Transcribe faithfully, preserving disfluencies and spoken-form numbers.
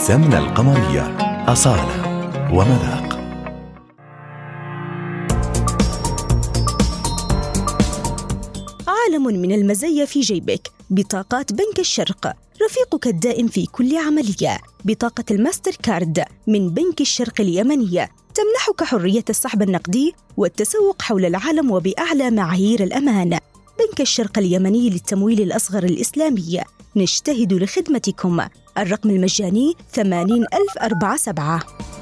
سمنة القمرية، أصالة ومذاق. عالم من المزايا في جيبك. بطاقات بنك الشرق، رفيقك الدائم في كل عملية. بطاقة الماستر كارد من بنك الشرق اليمنية تمنحك حرية السحب النقدي والتسوق حول العالم وبأعلى معايير الأمان. بنك الشرق اليمني للتمويل الأصغر الإسلامي، نجتهد لخدمتكم. الرقم المجاني ثمانين ألف أربعة سبعة.